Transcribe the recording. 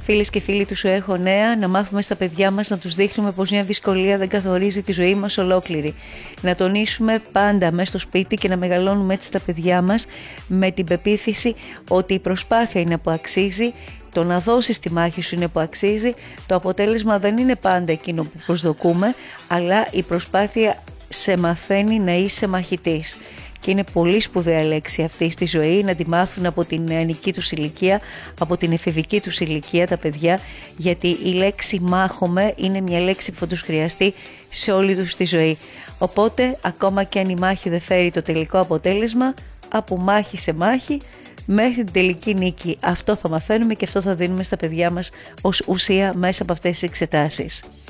Φίλες και φίλοι του Σου Έχω Νέα, να μάθουμε στα παιδιά μας να τους δείχνουμε πως μια δυσκολία δεν καθορίζει τη ζωή μας ολόκληρη. Να τονίσουμε πάντα μέσα στο σπίτι και να μεγαλώνουμε έτσι τα παιδιά μας με την πεποίθηση ότι η προσπάθεια είναι που αξίζει, το να δώσεις τη μάχη σου είναι που αξίζει, το αποτέλεσμα δεν είναι πάντα εκείνο που προσδοκούμε, αλλά η προσπάθεια σε μαθαίνει να είσαι μαχητής. Και είναι πολύ σπουδαία λέξη αυτή στη ζωή, να τη μάθουν από την νεανική τους ηλικία, από την εφηβική τους ηλικία τα παιδιά, γιατί η λέξη μάχομαι είναι μια λέξη που θα τους χρειαστεί σε όλη τους τη ζωή. Οπότε ακόμα και αν η μάχη δεν φέρει το τελικό αποτέλεσμα, από μάχη σε μάχη μέχρι την τελική νίκη. Αυτό θα μαθαίνουμε και αυτό θα δίνουμε στα παιδιά μας ως ουσία μέσα από αυτές τις εξετάσεις.